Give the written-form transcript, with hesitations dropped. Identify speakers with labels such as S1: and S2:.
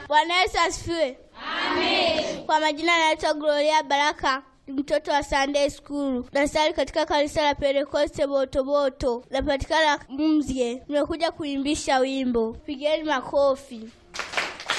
S1: Bwana Yesu asifiwe. Amen. Kwa majina naitwa Gloria Baraka, mtoto wa Sunday School. Nasali katika kanisa la Pentecoste Botoboto. Napatikana Mzye. Nimekuja kuimbisha wimbo. Pigeni makofi.